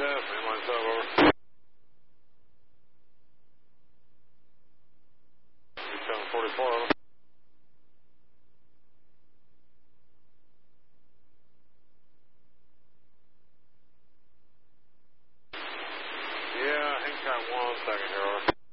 test. Mainline sub, over. 744, over. Yeah, hang tight 1 second here, over.